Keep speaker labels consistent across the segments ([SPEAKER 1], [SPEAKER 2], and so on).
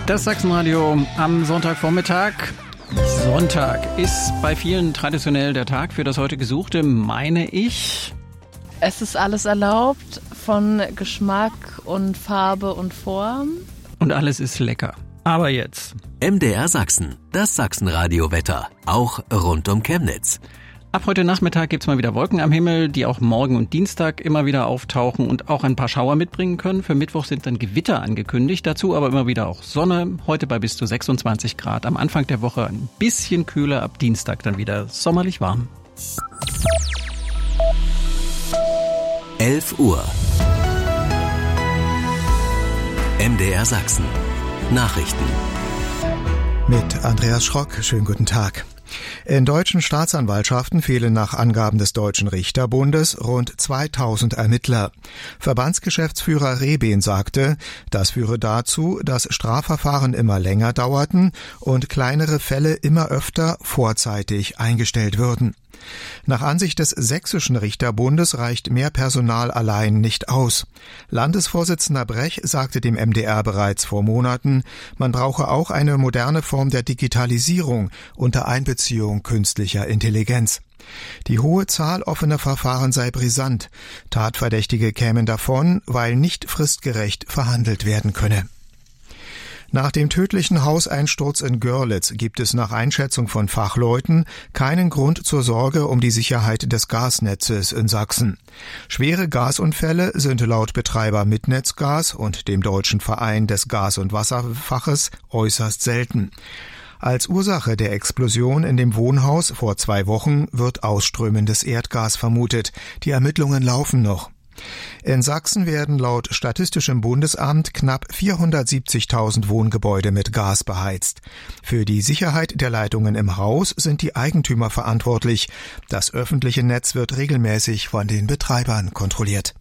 [SPEAKER 1] Das Sachsenradio am Sonntagvormittag. Sonntag ist bei vielen traditionell der Tag für das heute Gesuchte, meine ich.
[SPEAKER 2] Es ist alles erlaubt, von Geschmack und Farbe und Form.
[SPEAKER 1] Und alles ist lecker. Aber jetzt.
[SPEAKER 3] MDR Sachsen, das Sachsenradio-Wetter, auch rund um Chemnitz.
[SPEAKER 1] Ab heute Nachmittag gibt's mal wieder Wolken am Himmel, die auch morgen und Dienstag immer wieder auftauchen und auch ein paar Schauer mitbringen können. Für Mittwoch sind dann Gewitter angekündigt, dazu aber immer wieder auch Sonne. Heute bei bis zu 26 Grad. Am Anfang der Woche ein bisschen kühler, ab Dienstag dann wieder sommerlich warm.
[SPEAKER 3] 11 Uhr. MDR Sachsen. Nachrichten.
[SPEAKER 4] Mit Andreas Schrock. Schönen guten Tag. In deutschen Staatsanwaltschaften fehlen nach Angaben des Deutschen Richterbundes rund 2000 Ermittler. Verbandsgeschäftsführer Rehben sagte, das führe dazu, dass Strafverfahren immer länger dauerten und kleinere Fälle immer öfter vorzeitig eingestellt würden. Nach Ansicht des Sächsischen Richterbundes reicht mehr Personal allein nicht aus. Landesvorsitzender Brech sagte dem MDR bereits vor Monaten, man brauche auch eine moderne Form der Digitalisierung unter Einbeziehung künstlicher Intelligenz. Die hohe Zahl offener Verfahren sei brisant. Tatverdächtige kämen davon, weil nicht fristgerecht verhandelt werden könne. Nach dem tödlichen Hauseinsturz in Görlitz gibt es nach Einschätzung von Fachleuten keinen Grund zur Sorge um die Sicherheit des Gasnetzes in Sachsen. Schwere Gasunfälle sind laut Betreiber Mitnetzgas und dem Deutschen Verein des Gas- und Wasserfaches äußerst selten. Als Ursache der Explosion in dem Wohnhaus vor 2 Wochen wird ausströmendes Erdgas vermutet. Die Ermittlungen laufen noch. In Sachsen werden laut Statistischem Bundesamt knapp 470.000 Wohngebäude mit Gas beheizt. Für die Sicherheit der Leitungen im Haus sind die Eigentümer verantwortlich. Das öffentliche Netz wird regelmäßig von den Betreibern kontrolliert.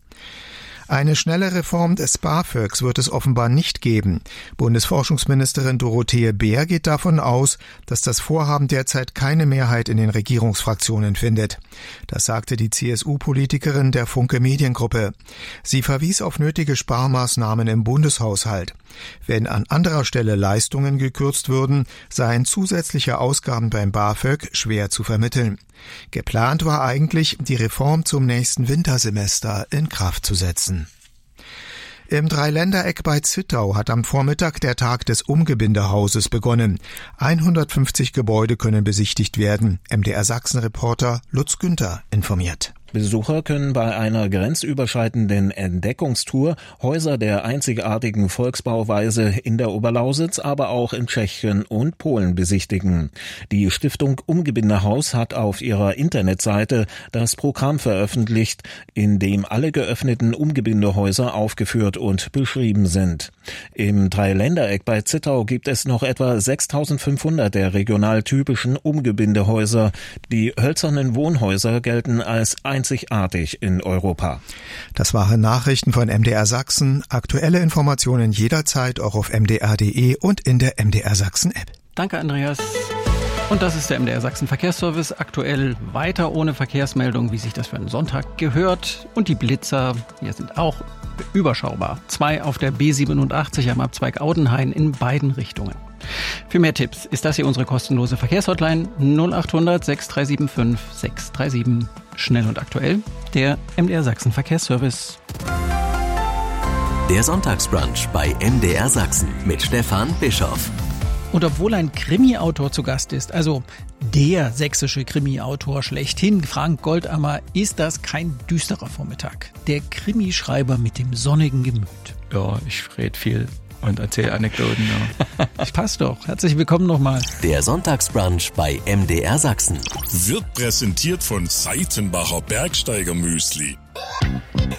[SPEAKER 4] Eine schnelle Reform des BAföGs wird es offenbar nicht geben. Bundesforschungsministerin Dorothee Bär geht davon aus, dass das Vorhaben derzeit keine Mehrheit in den Regierungsfraktionen findet. Das sagte die CSU-Politikerin der Funke Mediengruppe. Sie verwies auf nötige Sparmaßnahmen im Bundeshaushalt. Wenn an anderer Stelle Leistungen gekürzt würden, seien zusätzliche Ausgaben beim BAföG schwer zu vermitteln. Geplant war eigentlich, die Reform zum nächsten Wintersemester in Kraft zu setzen. Im Dreiländereck bei Zittau hat am Vormittag der Tag des Umgebindehauses begonnen. 150 Gebäude können besichtigt werden. MDR Sachsen-Reporter Lutz Günther informiert.
[SPEAKER 5] Besucher können bei einer grenzüberschreitenden Entdeckungstour Häuser der einzigartigen Volksbauweise in der Oberlausitz, aber auch in Tschechien und Polen besichtigen. Die Stiftung Umgebindehaus hat auf ihrer Internetseite das Programm veröffentlicht, in dem alle geöffneten Umgebindehäuser aufgeführt und beschrieben sind. Im Dreiländereck bei Zittau gibt es noch etwa 6.500 der regional typischen Umgebindehäuser. Die hölzernen Wohnhäuser gelten als einzigartig in Europa.
[SPEAKER 4] Das waren Nachrichten von MDR Sachsen. Aktuelle Informationen jederzeit auch auf mdr.de und in der MDR Sachsen App.
[SPEAKER 1] Danke, Andreas. Und das ist der MDR Sachsen Verkehrsservice. Aktuell weiter ohne Verkehrsmeldung, wie sich das für einen Sonntag gehört. Und die Blitzer hier sind auch überschaubar. 2 auf der B87 am Abzweig Audenhain in beiden Richtungen. Für mehr Tipps ist das hier unsere kostenlose Verkehrshotline 0800 6375 637. Schnell und aktuell, der MDR Sachsen Verkehrsservice.
[SPEAKER 3] Der Sonntagsbrunch bei MDR Sachsen mit Stefan Bischoff.
[SPEAKER 1] Und obwohl ein Krimi-Autor zu Gast ist, also der sächsische Krimi-Autor schlechthin, Frank Goldammer, ist das kein düsterer Vormittag. Der Krimischreiber mit dem sonnigen Gemüt.
[SPEAKER 6] Ja, ich rede viel und erzähle Anekdoten. Ja.
[SPEAKER 1] Das passt doch. Herzlich willkommen nochmal.
[SPEAKER 3] Der Sonntagsbrunch bei MDR Sachsen.
[SPEAKER 7] Wird präsentiert von Seitenbacher Bergsteiger Müsli.